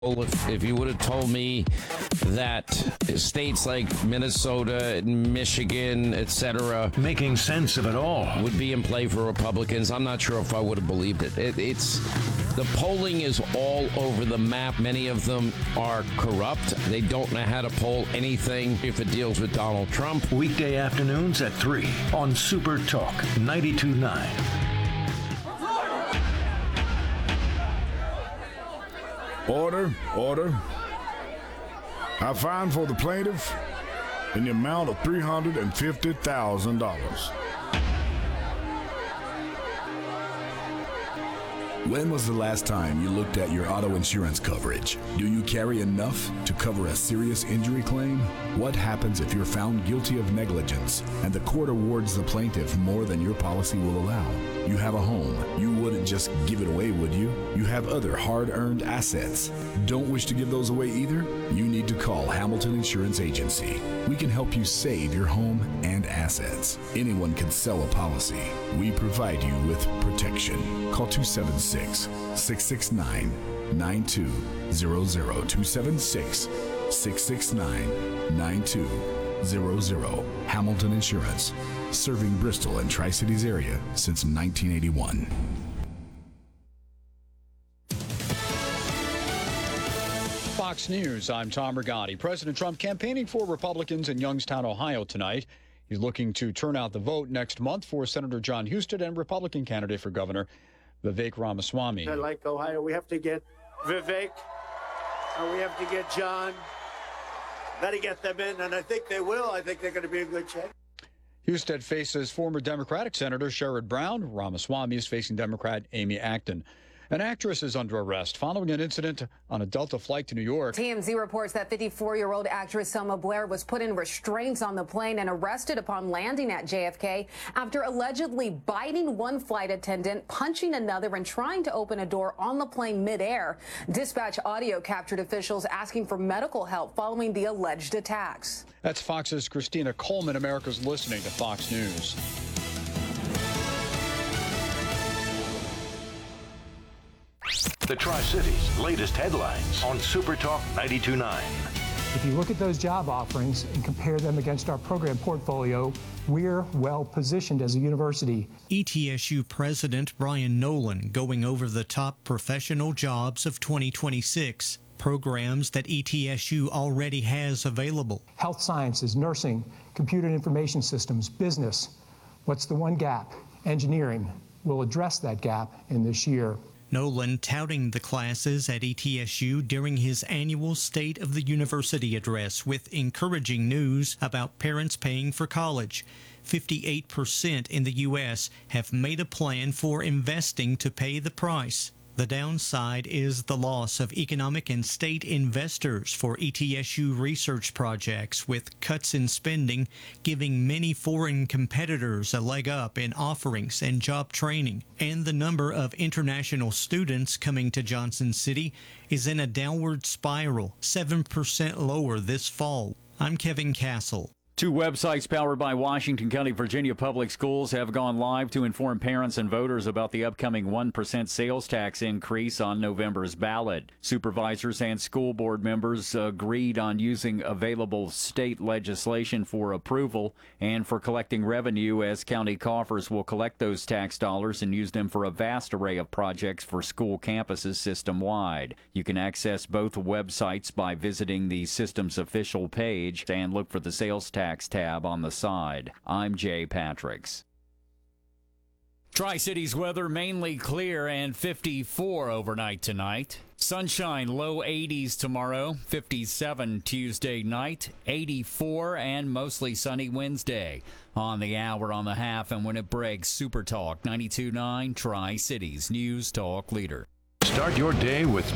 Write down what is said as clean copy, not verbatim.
If you would have told me that states like Minnesota, Michigan, etc., making sense of it all, would be in play for Republicans, I'm not sure if I would have believed it. It's the polling is all over the map. Many of them are corrupt. They don't know how to poll anything if it deals with Donald Trump. Weekday afternoons at 3 on Super Talk 92.9. Order. I find for the plaintiff in the amount of $350,000. When was the last time you looked at your auto insurance coverage? Do you carry enough to cover a serious injury claim? What happens if you're found guilty of negligence and the court awards the plaintiff more than your policy will allow? You have a home. You wouldn't just give it away, would you? You have other hard-earned assets. Don't wish to give those away either? You need to call Hamilton Insurance Agency. We can help you save your home and assets. Anyone can sell a policy. We provide you with protection. Call 276-669-9200. 276-669-9200. Hamilton Insurance. Serving Bristol and Tri-Cities area since 1981. Fox News, I'm Tom Rigotti. President Trump campaigning for Republicans in Youngstown, Ohio tonight. He's looking to turn out the vote next month for Senator John Husted and Republican candidate for governor Vivek Ramaswamy. Like Ohio, we have to get Vivek and we have to get John. Got to get them in, and I think they will. I think they're going to be in good shape. Husted faces former Democratic Senator Sherrod Brown. Ramaswamy is facing Democrat Amy Acton. An actress is under arrest following an incident on a Delta flight to New York. TMZ reports that 54-year-old actress Selma Blair was put in restraints on the plane and arrested upon landing at JFK after allegedly biting one flight attendant, punching another, and trying to open a door on the plane midair. Dispatch audio captured officials asking for medical help following the alleged attacks. That's Fox's Christina Coleman. America's listening to Fox News. The Tri-Cities' latest headlines on Super Talk 92.9. If you look at those job offerings and compare them against our program portfolio, we're well positioned as a university. ETSU President Brian Nolan going over the top professional jobs of 2026, programs that ETSU already has available. Health sciences, nursing, computer and information systems, business. What's the one gap? Engineering. We'll address that gap in this year. Nolan touting the classes at ETSU during his annual State of the University address with encouraging news about parents paying for college. 58% in the U.S. have made a plan for investing to pay the price. The downside is the loss of economic and state investors for ETSU research projects, with cuts in spending giving many foreign competitors a leg up in offerings and job training. And the number of international students coming to Johnson City is in a downward spiral, 7% lower this fall. I'm Kevin Castle. Two websites powered by Washington County, Virginia Public Schools have gone live to inform parents and voters about the upcoming 1% sales tax increase on November's ballot. Supervisors and school board members agreed on using available state legislation for approval and for collecting revenue, as county coffers will collect those tax dollars and use them for a vast array of projects for school campuses system-wide. You can access both websites by visiting the system's official page and look for the sales tax tab on the side. I'm Jay Patricks. Tri-Cities weather mainly clear and 54 overnight tonight. Sunshine, low 80s tomorrow, 57 Tuesday night, 84 and mostly sunny Wednesday. On the hour, on the half, and when it breaks, Super Talk 92.9 Tri-Cities News Talk Leader. Start your day with